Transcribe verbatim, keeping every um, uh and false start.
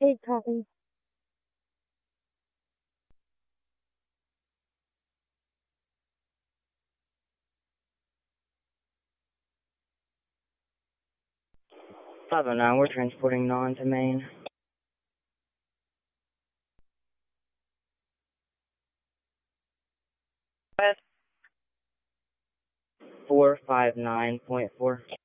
Hey, copy. five oh nine, we're transporting non to Maine. four five nine point four.